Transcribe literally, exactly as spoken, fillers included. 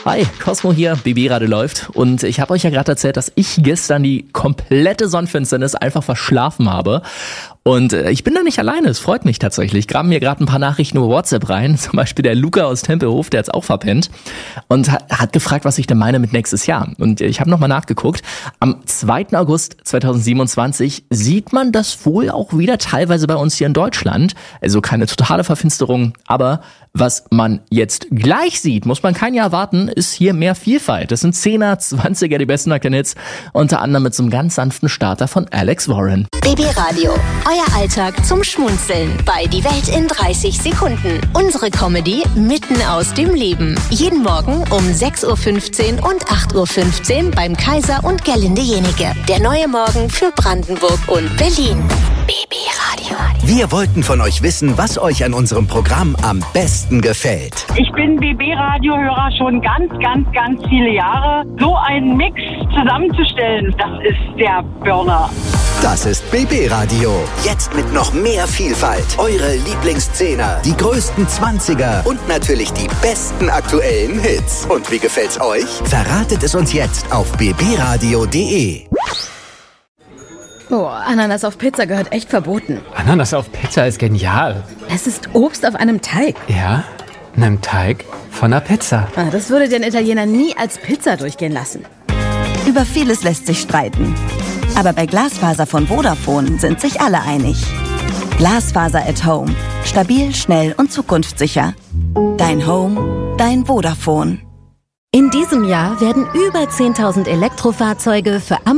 Hi, Cosmo hier, B B-Radio läuft und ich habe euch ja gerade erzählt, dass ich gestern die komplette Sonnenfinsternis einfach verschlafen habe. Und äh, ich bin da nicht alleine, es freut mich tatsächlich. Graben mir gerade ein paar Nachrichten über WhatsApp rein, zum Beispiel der Luca aus Tempelhof, der hat's auch verpennt und hat, hat gefragt, was ich denn meine mit nächstes Jahr. Und ich habe nochmal nachgeguckt, am zweiten August zweitausendsiebenundzwanzig sieht man das wohl auch wieder teilweise bei uns hier in Deutschland. Also keine totale Verfinsterung, aber was man jetzt gleich sieht, muss man kein Jahr warten, ist hier mehr Vielfalt. Das sind Zehner, Zwanziger, die besten aktuellen Hits, unter anderem mit so einem ganz sanften Starter von Alex Warren. B B-Radio, euer Alltag zum Schmunzeln bei Die Welt in dreißig Sekunden. Unsere Comedy mitten aus dem Leben. Jeden Morgen um sechs Uhr fünfzehn und acht Uhr fünfzehn beim Kaiser und Gerlinde Jenike. Der neue Morgen für Brandenburg und Berlin. B B-Radio. Wir wollten von euch wissen, was euch an unserem Programm am besten gefällt. Ich bin B B-Radio-Hörer schon ganz, ganz, ganz viele Jahre. So einen Mix zusammenzustellen, das ist der Burner. Das ist B B-Radio. Jetzt mit noch mehr Vielfalt. Eure Lieblingsszehner, die größten Zwanziger und natürlich die besten aktuellen Hits. Und wie gefällt's euch? Verratet es uns jetzt auf b b radio punkt d e. Oh, Ananas auf Pizza gehört echt verboten. Ananas auf Pizza ist genial. Es ist Obst auf einem Teig. Ja, einem Teig von einer Pizza. Ah, das würde den Italiener nie als Pizza durchgehen lassen. Über vieles lässt sich streiten. Aber bei Glasfaser von Vodafone sind sich alle einig. Glasfaser at Home. Stabil, schnell und zukunftssicher. Dein Home, dein Vodafone. In diesem Jahr werden über zehntausend Elektrofahrzeuge für Amazon